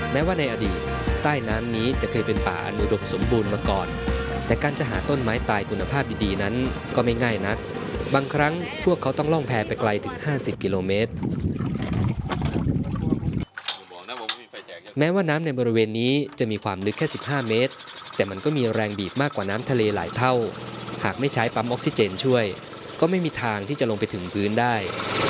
แม้ว่าในอดีตใต้น้ำนี้จะเคยเป็นป่าอันอุดมสมบูรณ์มาก่อนแต่การจะหาต้นไม้ตายคุณภาพดีๆนั้นก็ไม่ง่ายนักบางครั้งพวกเขาต้องล่องแพไปไกลถึง50กิโลเมตรแม้ว่าน้ำในบริเวณนี้จะมีความลึกแค่15เมตรแต่มันก็มีแรงบีบมากกว่าน้ำทะเลหลายเท่าหากไม่ใช้ปั๊มออกซิเจนช่วยก็ไม่มีทางที่จะลงไปถึงพื้นได้